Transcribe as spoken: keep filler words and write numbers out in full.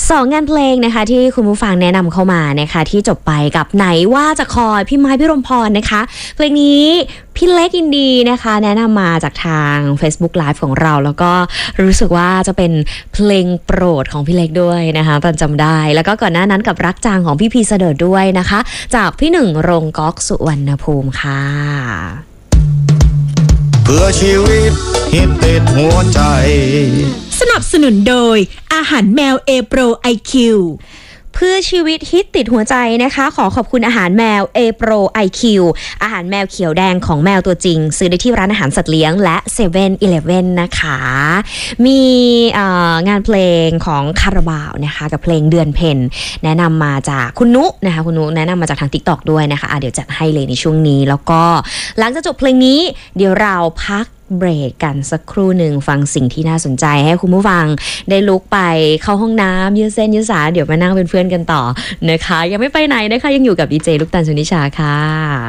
สองงานเพลงนะคะที่คุณผู้ฟังแนะนำเข้ามานะคะที่จบไปกับไหนว่าจะคอยพี่ไม้พี่รมพรนะคะเพลงนี้พี่เล็กอินดีนะคะแนะนำมาจากทาง Facebook Live ของเราแล้วก็รู้สึกว่าจะเป็นเพลงโปรดของพี่เล็กด้วยนะคะตอนจำได้แล้วก็ก่อนหน้านั้นกับรักจางของพี่พีเสดิร์ดด้วยนะคะจากพี่หนึ่งรงก๊อกสุวรรณภูมิค่ะเพื่อชีวิตฮิตติดหัวใจสนับสนุนโดยอาหารแมวเอโปร ไอ คิวเพื่อชีวิตฮิตติดหัวใจนะคะขอขอบคุณอาหารแมว A Pro ไอ คิว อาหารแมวเขียวแดงของแมวตัวจริงซื้อได้ที่ร้านอาหารสัตว์เลี้ยงและเซเว่นอีเลฟเว่นนะคะมีงานเพลงของคาราบาวนะคะกับเพลงเดือนเพ็ญแนะนำมาจากคุณนุนะคะคุณนุแนะนำมาจากทาง TikTok ด้วยนะคะะเดี๋ยวจัดให้เลยในช่วงนี้แล้วก็หลังจากจบเพลงนี้เดี๋ยวเราพักเบรกกันสักครู่หนึ่งฟังสิ่งที่น่าสนใจให้คุณผู้ฟังได้ลุกไปเข้าห้องน้ำยืดเส้นยืดสายเดี๋ยวมานั่งเป็นเพื่อนกันต่อนะคะยังไม่ไปไหนนะคะยังอยู่กับดีเจลูกตาล สุนิชาค่ะ